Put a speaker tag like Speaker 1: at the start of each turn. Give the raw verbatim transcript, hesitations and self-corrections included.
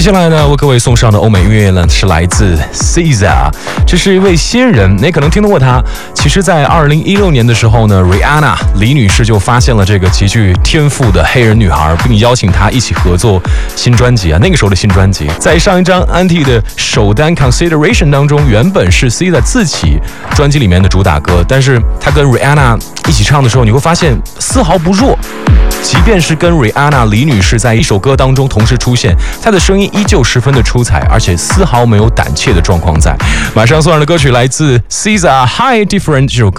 Speaker 1: 下来呢，为各位送上的欧美音乐呢是来自 S Z A， 这是一位新人，你可能听到过他。其实，在二零一六年的时候呢 ，Rihanna 李女士就发现了这个极具天赋的黑人女孩，并邀请她一起合作新专辑啊。那个时候的新专辑，在上一张 Anti 的首单 Consideration 当中，原本是 S Z A 自己专辑里面的主打歌，但是她跟 Rihanna 一起唱的时候，你会发现丝毫不弱。即便是跟 Rihanna 李女士在一首歌当中同时出现，她的声音依旧十分的出彩，而且丝毫没有胆怯的状况在。马上送上的歌曲来自 S Z A High Different 这首歌。